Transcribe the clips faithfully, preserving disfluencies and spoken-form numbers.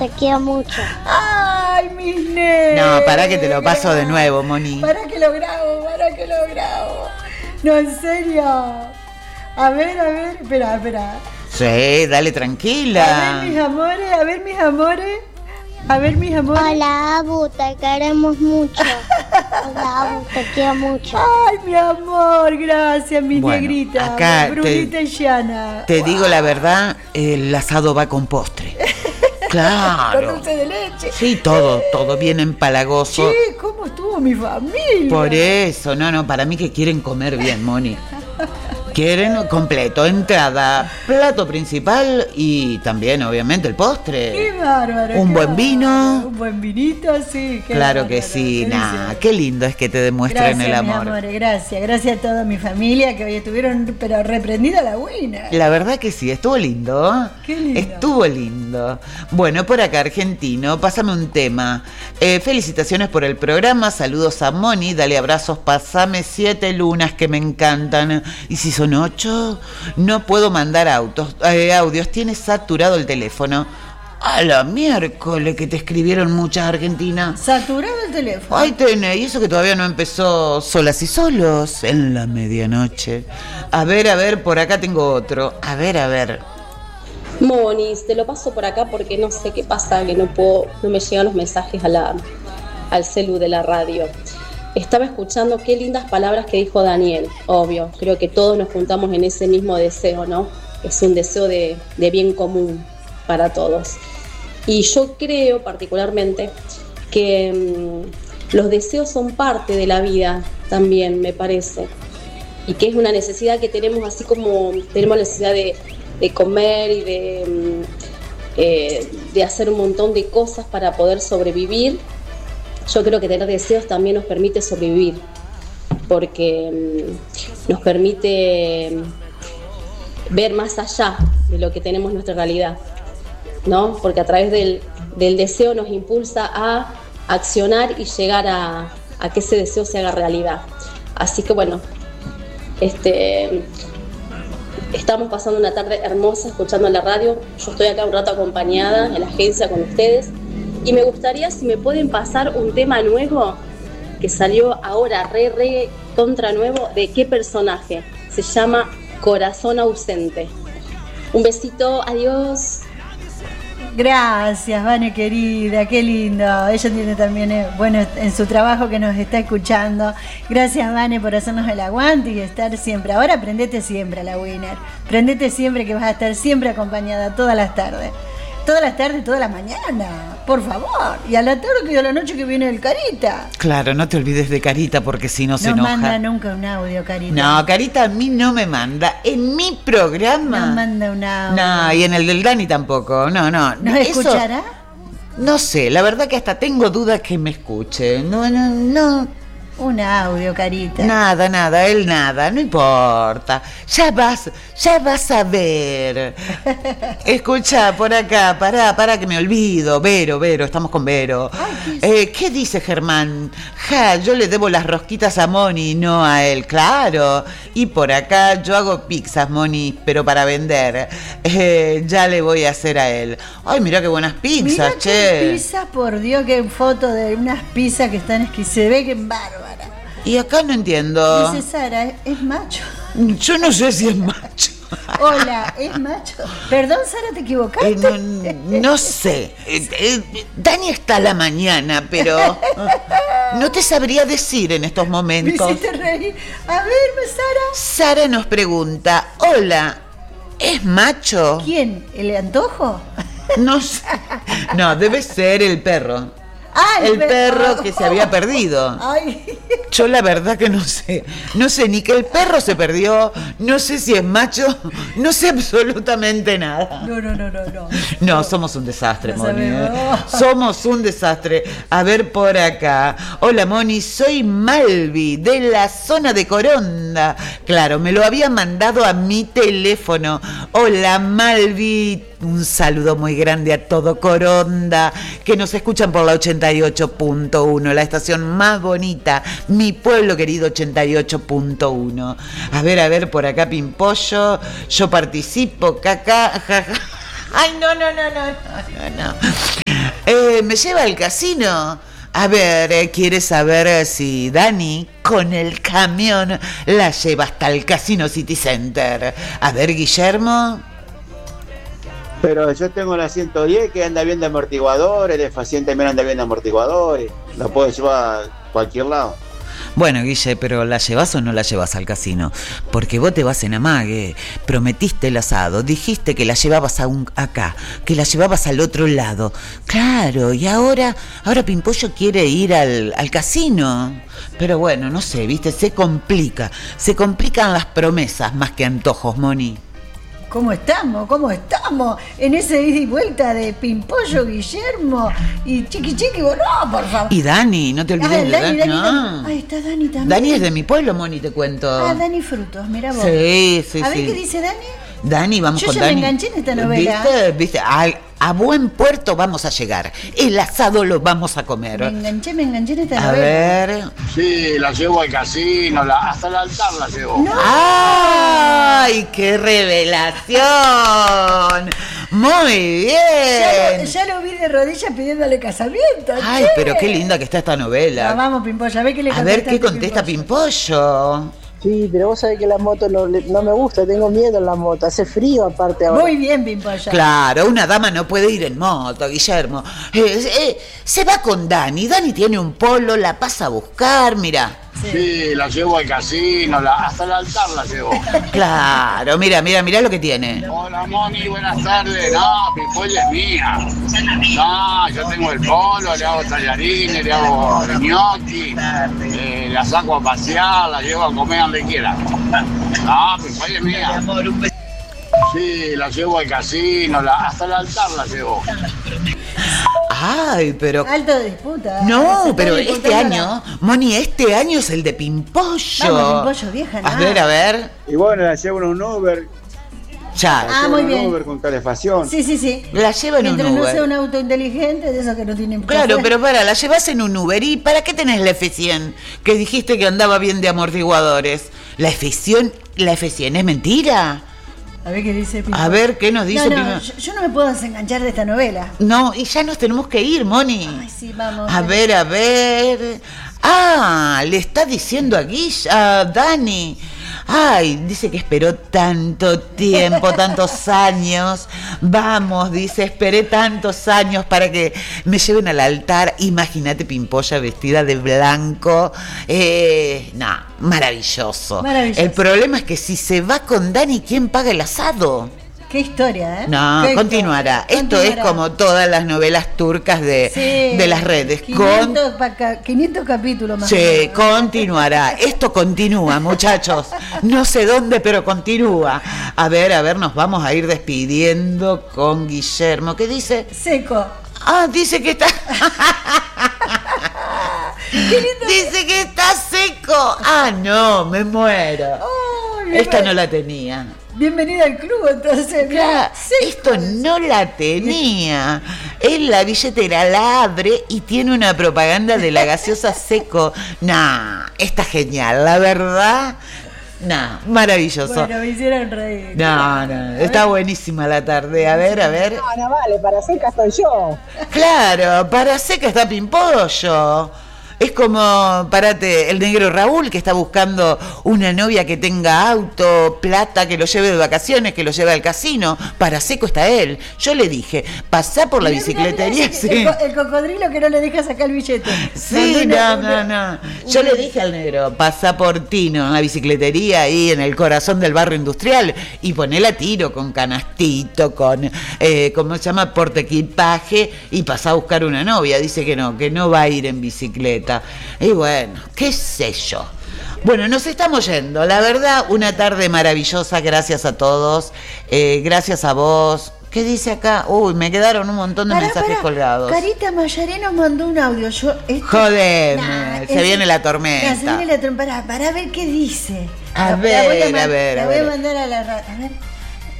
te quiero mucho. Ay, mis nenes. No, pará que te lo paso de nuevo, Moni. Pará que lo grabo, pará que lo grabo. No, en serio. A ver, a ver, espera, espera. Sí, dale tranquila. A ver, mis amores, a ver, mis amores. A ver, mis amores. Hola, Abu, te queremos mucho. Hola, Abu, te quiero mucho. Ay, mi amor, gracias, mis Bueno, negritas. acá Brunita te- y Yana. Te digo la verdad, el asado va con postre. Claro. Con dulce de leche. Sí, todo, todo bien empalagoso. Che, ¿cómo estuvo mi familia? Por eso, no, no, para mí que quieren comer bien, Moni. Quieren completo, entrada, plato principal y también, obviamente, el postre. Qué bárbaro. Un qué buen bárbaro. vino. Un buen vinito, sí. Qué Claro bárbaro, que sí, qué nada, delicioso. qué lindo es que te demuestren Gracias, el mis amor. amores, gracias. Gracias a toda mi familia que hoy estuvieron, pero reprendida la buena. La verdad que sí, estuvo lindo. ¿eh? Qué lindo. Estuvo lindo. Bueno, por acá, argentino, pásame un tema. Eh, felicitaciones por el programa, saludos a Moni, dale abrazos, pasame siete lunas que me encantan. ¿Y si son ocho? No puedo mandar autos, eh, audios, tienes saturado el teléfono. A la miércoles que te escribieron muchas argentinas. Saturado el teléfono. Ahí tenés, y eso que todavía no empezó Solas y Solos en la medianoche. A ver, a ver, por acá tengo otro. A ver, a ver. Monis, te lo paso por acá porque no sé qué pasa, que no puedo, no me llegan los mensajes a la, al celu de la radio. Estaba escuchando qué lindas palabras que dijo Daniel, obvio, creo que todos nos juntamos en ese mismo deseo, ¿no? Es un deseo de, de bien común para todos. Y yo creo particularmente que mmm, los deseos son parte de la vida también, me parece, y que es una necesidad que tenemos, así como tenemos la necesidad de, de comer y de, mmm, eh, de hacer un montón de cosas para poder sobrevivir. Yo creo que tener deseos también nos permite sobrevivir, porque mmm, nos permite mmm, ver más allá de lo que tenemos en nuestra realidad, ¿no? Porque a través del, del deseo nos impulsa a accionar y llegar a, a que ese deseo se haga realidad. Así que bueno, este, estamos pasando una tarde hermosa escuchando la radio. Yo estoy acá un rato acompañada en la agencia con ustedes. Y me gustaría si me pueden pasar un tema nuevo que salió ahora, re, re, contra nuevo, de qué personaje. Se llama Corazón Ausente. Un besito, adiós. Gracias, Vane querida, qué lindo. Ella tiene también, eh, bueno, en su trabajo que nos está escuchando. Gracias, Vane, por hacernos el aguante y estar siempre. Ahora prendete siempre a la Winner. Prendete siempre que vas a estar siempre acompañada todas las tardes. Todas las tardes, toda la mañana, por favor. Y a la tarde y a la noche que viene el Carita. Claro, no te olvides de Carita porque si no se No enoja. manda nunca un audio, Carita. No, Carita a mí no me manda. En mi programa. No manda un audio. No, y en el del Dani tampoco. No, no. ¿Nos Eso, escuchará? No sé, la verdad que hasta tengo dudas que me escuche. No, no, no. Un audio, Carita. Nada, nada, él nada, no importa. Ya vas, ya vas a ver. Escucha, por acá, pará, pará que me olvido. Vero, Vero, estamos con Vero. Ay, ¿qué, eh, ¿Qué dice Germán? Ja, yo le debo las rosquitas a Moni, no a él, claro. Y por acá yo hago pizzas, Moni, pero para vender. Eh, ya le voy a hacer a él. Ay, mirá qué buenas pizzas, Mirá che. qué pizza, por Dios, qué foto de unas pizzas que están exquisitas. Se ve que en bárbara. Y acá no entiendo. Dice Sara, ¿es, es macho? Yo no sé si es macho. Hola, ¿es macho? Perdón, Sara, ¿te equivocaste? Eh, no, no sé. Eh, eh, Dani está a la mañana, pero no te sabría decir en estos Me momentos. hiciste reír. A ver, Sara. Sara nos pregunta, hola, ¿es macho? ¿Quién? ¿El antojo? No sé. No, debe ser el perro. Ah, El per- perro que se había perdido. Ay. Yo la verdad que no sé. No sé ni que el perro se perdió, no sé si es macho, no sé absolutamente nada. No, no, no, no, no. No, somos un desastre, No Moni. ¿eh? sabemos. Somos un desastre. A ver por acá. Hola, Moni, soy Malvi, de la zona de Coronda. Claro, me lo había mandado a mi teléfono. Hola, Malvi. Un saludo muy grande a todo Coronda, que nos escuchan por la ochenta y ocho punto uno, la estación más bonita, mi pueblo querido ochenta y ocho punto uno. A ver, a ver, por acá Pimpollo, yo participo, caca, jaja. Ay, no, no, no, no, no, no, no. Eh, ¿Me lleva al casino? A ver, eh, ¿quiere saber eh, si Dani con el camión la lleva hasta el Casino City Center? A ver, Guillermo. Pero yo tengo la ciento diez que anda viendo amortiguadores, el Faciente también anda viendo amortiguadores, la puedo llevar a cualquier lado. Bueno, Guille, pero ¿la llevas o no la llevas al casino? Porque vos te vas en amague, prometiste el asado, dijiste que la llevabas a un, acá, que la llevabas al otro lado. Claro, y ahora, ahora Pimpollo quiere ir al, al casino. Pero bueno, no sé, viste, se complica, se complican las promesas más que antojos, Moni. ¿Cómo estamos? ¿Cómo estamos? En ese ida y vuelta de Pimpollo, Guillermo y Chiqui Chiqui, no, por favor. Y Dani, no te olvides ah, de Dani. Dani. Dani No. Ahí está Dani también. Dani es de mi pueblo, Moni, te cuento. Ah, Dani Frutos, mira vos. Sí, sí, A ver sí. qué dice Dani. Dani, vamos Yo con ya Dani. me enganché en esta novela. ¿Viste? ¿Viste? A, a buen puerto vamos a llegar. El asado lo vamos a comer. Me enganché, me enganché en esta A novela. ver. Sí, la llevo al casino, la, hasta el altar la llevo. No. ¡Ay, qué revelación! Muy Ya lo, bien. ya lo vi de rodillas pidiéndole casamiento. Ay, che. pero qué linda que está esta novela. No, vamos, Pimpollo, a ver qué le A contesta. ver qué contesta Pimpollo. Sí, pero vos sabés que la moto no, no me gusta, tengo miedo en la moto, hace frío aparte ahora. Muy bien, Pimpollo. Claro, una dama no puede ir en moto, Guillermo. Eh, eh, se va con Dani. Dani tiene un polo, la pasa a buscar, mira. Sí, la llevo al casino, la, hasta el altar la llevo. Claro, mira, mira, mira lo que tiene. Hola Moni, buenas tardes. No, mi pollo es mía. No, yo tengo el polo, le hago tallarines, le hago gnocchi, eh, la saco a pasear, la llevo a comer donde quiera. No, mi pollo es mía. Sí, la llevo al casino, la, hasta el altar la llevo. Ay, pero... Alto de disputa. Se No, está pero este disputando año, Moni, este año es el de Pimpollo. Vamos, Pimpollo, vieja, A nada. ver, a ver. Y bueno, la llevo en un Uber, Ya. la Ah, llevo muy en un bien. Uber con calefacción. Sí, sí, sí. La lleva en un Mientras no Uber. sea un auto inteligente, de esos que no tienen Claro, placer. pero para, la llevas en un Uber. ¿Y para qué tenés la F cien? Que dijiste que andaba bien de amortiguadores. ¿La F cien, la F cien es mentira? A ver qué dice Pimpollo. A ver, ¿qué nos dice No, no, Pimpollo? yo, yo no me puedo desenganchar de esta novela. No, y ya nos tenemos que ir, Moni. Ay, sí, vamos. A ver, a ver. Ah, le está diciendo a Guilla, a Dani. Ay, dice que esperó tanto tiempo, tantos años. Vamos, dice, esperé tantos años para que me lleven al altar. Imagínate Pimpolla vestida de blanco. Eh, nah, maravilloso. Maravilloso. El problema es que si se va con Dani, ¿quién paga el asado? Qué historia, ¿eh? No, Qué continuará. historia. Esto Continuará. es como todas las novelas turcas de, Sí, de las redes. quinientos, pa- ca- quinientos capítulos más. o Sí, menos. continuará. Esto continúa, muchachos. No sé dónde, pero continúa. A ver, a ver, nos vamos a ir despidiendo con Guillermo. ¿Qué dice? Seco. Ah, dice que está... Qué lindo. Dice que está seco. Ah, no, me muero. Oh, Esta bien- no la tenía. Bienvenida al club, entonces. Claro, Seco. esto no la tenía. Él la billetera la abre y tiene una propaganda de la gaseosa Seco. Nah, está genial, la verdad. Nah, maravilloso. Bueno, me hicieron reír. No, no, está buenísima la tarde. A ver, a ver. No, no vale, para seca estoy yo. Claro, para Seca está Pimpollo. Es como, parate, el negro Raúl que está buscando una novia que tenga auto, plata, que lo lleve de vacaciones, que lo lleve al casino. Para Seco está él. Yo le dije, pasá por la Mirá, mirá, bicicletería. mirá, Sí, el, co- el cocodrilo que no le deja sacar el billete. sí, Mandó no, una- no, una- no. Yo le dije al negro, pasá por Tino, en la bicicletería ahí en el corazón del barrio industrial y ponela a tiro con canastito, con, eh, ¿cómo se llama? Portaequipaje y pasá a buscar una novia. Dice que no, que no va a ir en bicicleta. Y bueno, qué sé yo. Bueno, nos estamos yendo. La verdad, una tarde maravillosa. Gracias a todos. Eh, gracias a vos. ¿Qué dice acá? Uy, me quedaron un montón de Pará, mensajes pará. colgados. Carita Mayaré nos mandó un audio. Yo, esto- Jodeme, Nah, se es- viene la Nah, tormenta. se viene la tormenta. Pará, pará, a ver qué dice. A La- la ver, voy a man- ver, La a voy a ver. mandar a la radio. A ver.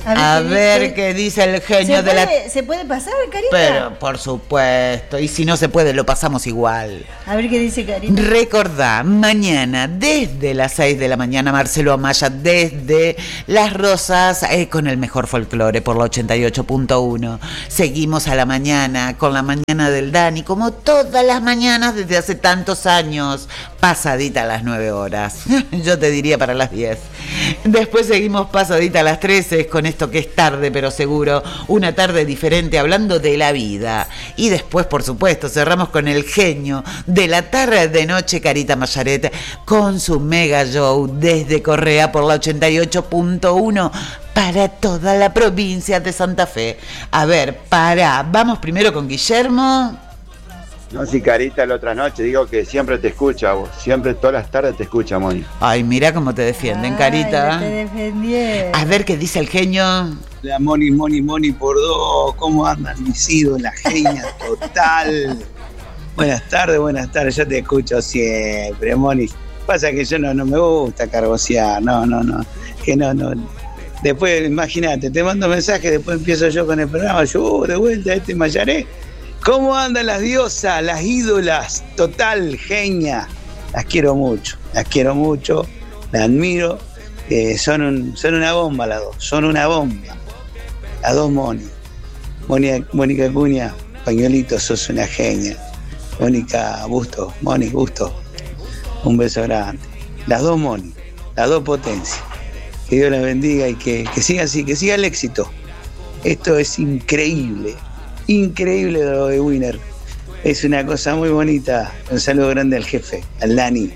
A qué ver dice. qué dice el genio ¿Se de la... puede, ¿Se puede pasar, Carita? Pero, por supuesto, y si no se puede, lo pasamos igual. A ver qué dice Carita. Recordá, mañana desde las seis de la mañana, Marcelo Amaya desde Las Rosas eh, con el mejor folclore por la ochenta y ocho punto uno. Seguimos a la mañana con la mañana del Dani, como todas las mañanas desde hace tantos años, pasadita a las nueve horas. Yo te diría para las diez. Después seguimos pasadita a las trece con esto que es tarde pero seguro, una tarde diferente hablando de la vida. Y después, por supuesto, cerramos con el genio de la tarde de noche, Carita Mayaret, con su mega show desde Correa por la ochenta y ocho punto uno para toda la provincia de Santa Fe. A ver, para, vamos primero con Guillermo. No, si Carita la otra noche, digo que siempre te escucha vos, siempre todas las tardes te escucha, Moni. Ay, mira cómo te defienden, Ay, Carita. te defendieron. A ver qué dice el genio. La Moni, Moni, Moni por dos. ¿Cómo andan mis ídolos? La genia total. Buenas tardes, buenas tardes. Yo te escucho siempre, Moni. Pasa que yo no, no me gusta cargosear. No, no, no. Que no, no. Después, imagínate, te mando mensajes, después empiezo yo con el programa. Yo, uh, de vuelta a este Mayaré. ¿Cómo andan las diosas, las ídolas? Total, genia. Las quiero mucho, las quiero mucho. Las admiro. Eh, son, un, son una bomba las dos. Son una bomba. Las dos Moni. Mónica, Mónica Acuña, pañuelito, sos una genia. Mónica Busto, Moni Busto, un beso grande. Las dos Moni, las dos potencias. Que Dios las bendiga y que, que siga así, que siga el éxito. Esto es increíble, increíble lo de Winner. Es una cosa muy bonita. Un saludo grande al jefe, al Dani.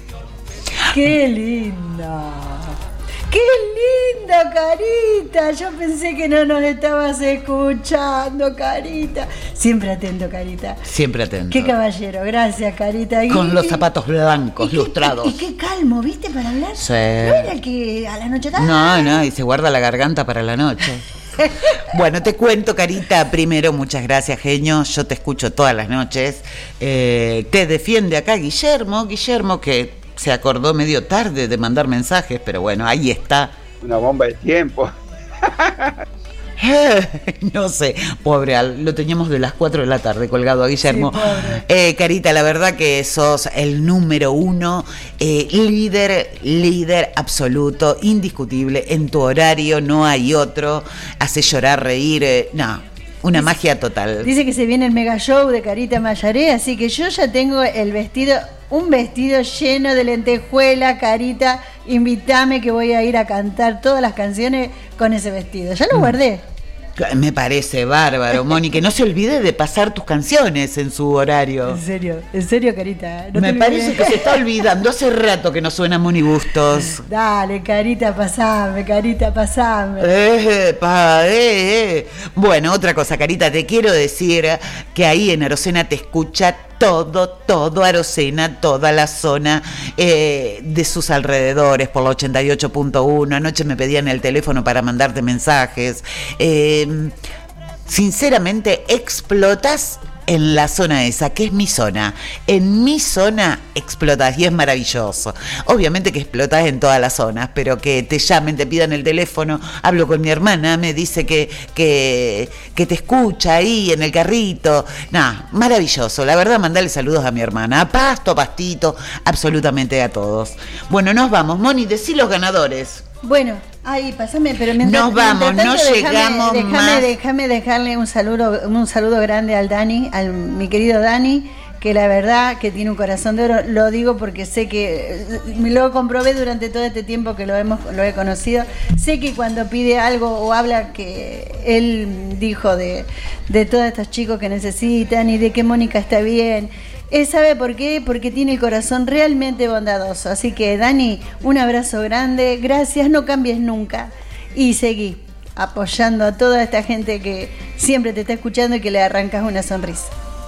¡Qué lindo! ¡Qué lindo, Carita! Yo pensé que no nos estabas escuchando, Carita. Siempre atento, Carita. Siempre atento. Qué caballero, gracias, Carita. Y, Con los zapatos blancos, y lustrados. Qué, y qué calmo, ¿viste? Para hablar. Sí. ¿No era el que a la noche estaba? No, no, y se guarda la garganta para la noche. Bueno, te cuento, Carita, primero, muchas gracias, genio. Yo te escucho todas las noches. Eh, te defiende acá Guillermo, Guillermo que se acordó medio tarde de mandar mensajes, pero bueno, ahí está. Una bomba de tiempo. No sé, pobre, lo teníamos de las cuatro de la tarde colgado a Guillermo. Sí, pobre. eh, Carita, la verdad que sos el número uno, eh, líder, líder absoluto, indiscutible. En tu horario no hay otro. Hace llorar, reír, eh, no, una dice, magia total. Dice que se viene el mega show de Carita Mayaré, así que yo ya tengo el vestido, un vestido lleno de lentejuela, Carita. Invítame que voy a ir a cantar todas las canciones con ese vestido. Ya lo guardé. Me parece bárbaro, Moni, que no se olvide de pasar tus canciones en su horario. En serio, en serio, Carita. No Me te parece olvides. que se está olvidando. Hace rato que no suena Moni Bustos. Dale, Carita, pasame, Carita, pasame. Eh, pa, eh, eh. Bueno, otra cosa, Carita, te quiero decir que ahí en Arocena te escucha todo, todo Arocena, toda la zona eh, de sus alrededores por la ochenta y ocho punto uno. Anoche me pedían el teléfono para mandarte mensajes. Eh, sinceramente, explotas en la zona esa, que es mi zona. En mi zona explotas y es maravilloso. Obviamente que explotas en todas las zonas, pero que te llamen, te pidan el teléfono. Hablo con mi hermana, me dice que, que, que te escucha ahí en el carrito. Nada, maravilloso. La verdad, mandale saludos a mi hermana, a Pasto, a Pastito, absolutamente a todos. Bueno, nos vamos. Moni, decí los ganadores. Bueno, ahí, pasame, pero mientras, nos vamos, mientras tanto, no déjame, llegamos déjame, más. Déjame dejarle un saludo, un saludo grande al Dani, al mi querido Dani, que la verdad que tiene un corazón de oro. Lo digo porque sé que me lo comprobé durante todo este tiempo que lo hemos, lo he conocido. Sé que cuando pide algo o habla, que él dijo de, de todos estos chicos que necesitan y de que Mónica está bien. Él sabe por qué, porque tiene el corazón realmente bondadoso. Así que, Dani, un abrazo grande, gracias, no cambies nunca. Y seguí apoyando a toda esta gente que siempre te está escuchando y que le arrancas una sonrisa.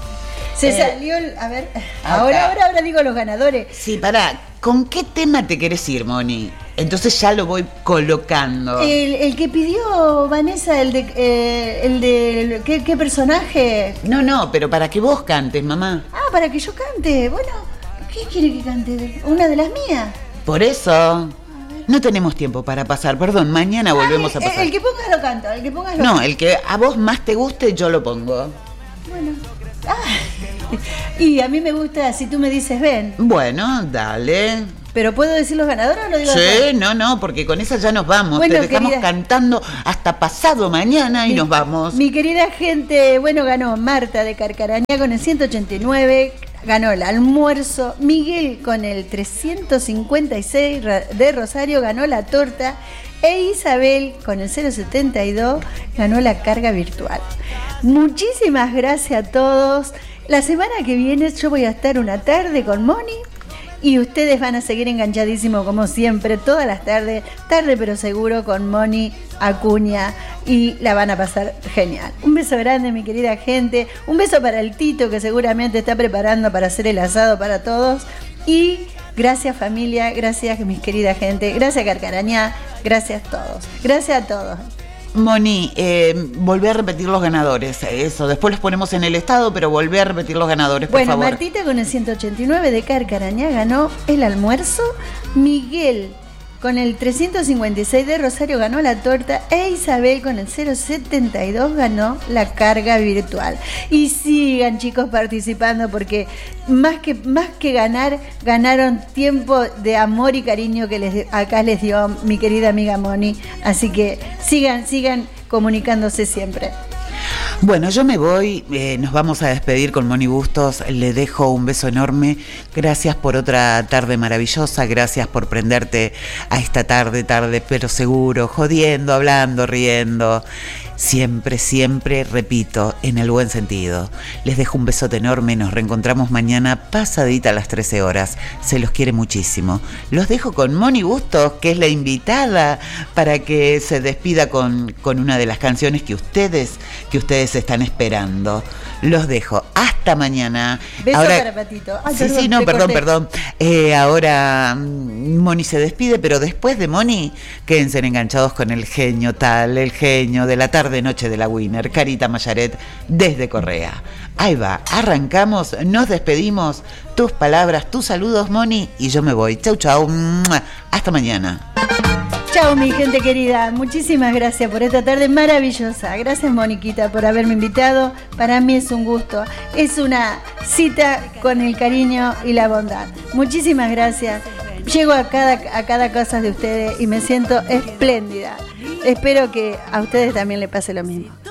Se eh, salió, el, a ver, ahora, ahora, ahora digo los ganadores. Sí, pará, ¿con qué tema te querés ir, Moni? Entonces ya lo voy colocando. El, el que pidió Vanessa, el de, eh, el de ¿qué, ¿qué personaje? No, no, pero para que vos cantes, mamá. Ah, para que yo cante. Bueno, ¿qué quiere que cante? ¿Una de las mías? Por eso. A ver. No tenemos tiempo para pasar, perdón, mañana volvemos Ay, a pasar. El que pongas lo canto, el que pongas lo No, canto. el que a vos más te guste, yo lo pongo. Bueno. Ah. Y a mí me gusta si tú me dices ven. Bueno, dale. ¿Pero puedo decir los ganadores o lo digo Sí, después? no, no, porque con esa ya nos vamos. Bueno, Te dejamos querida, cantando hasta pasado mañana y mi, nos vamos. Mi querida gente, bueno, ganó Marta de Carcarañá con el ciento ochenta y nueve, ganó el almuerzo. Miguel con el trescientos cincuenta y seis de Rosario ganó la torta. E Isabel con el cero setenta y dos ganó la carga virtual. Muchísimas gracias a todos. La semana que viene yo voy a estar una tarde con Moni y ustedes van a seguir enganchadísimos como siempre, todas las tardes, tarde pero seguro con Moni Acuña y la van a pasar genial. Un beso grande, mi querida gente. Un beso para el Tito que seguramente está preparando para hacer el asado para todos. Y gracias familia, gracias mis querida gente, gracias Carcarañá, gracias a todos. Gracias a todos. Moni, eh, volví a repetir los ganadores, eso, después los ponemos en el estado, pero volví a repetir los ganadores, por bueno, favor. Martita con el ciento ochenta y nueve de Carcarañá ganó el almuerzo, Miguel con el trescientos cincuenta y seis de Rosario ganó la torta e Isabel con el cero setenta y dos ganó la carga virtual. Y sigan chicos participando porque más que, más que ganar, ganaron tiempo de amor y cariño que les, acá les dio mi querida amiga Moni. Así que sigan, sigan comunicándose siempre. Bueno, yo me voy, eh, nos vamos a despedir con Moni Bustos, le dejo un beso enorme, gracias por otra tarde maravillosa, gracias por prenderte a esta tarde, tarde pero seguro, jodiendo, hablando, riendo, siempre, siempre, repito, en el buen sentido. Les dejo un besote enorme, nos reencontramos mañana pasadita a las trece horas, se los quiere muchísimo. Los dejo con Moni Bustos, que es la invitada para que se despida con, con una de las canciones que ustedes, que ustedes están esperando. Los dejo, hasta mañana. Beso ahora, para Patito. Ay, sí, perdón, sí, no, te perdón, corté. perdón. Eh, ahora mm, Moni se despide, pero después de Moni, quédense enganchados con el genio tal, el genio de la tarde noche de la Winner, Carita Mayaret, desde Correa. Ahí va, arrancamos, nos despedimos. Tus palabras, tus saludos, Moni, y yo me voy. Chau, chau. Hasta mañana. Chao mi gente querida, muchísimas gracias por esta tarde maravillosa. Gracias Moniquita por haberme invitado. Para mí es un gusto, es una cita con el cariño y la bondad. Muchísimas gracias. Llego a cada, a cada casa de ustedes y me siento espléndida. Espero que a ustedes también les pase lo mismo.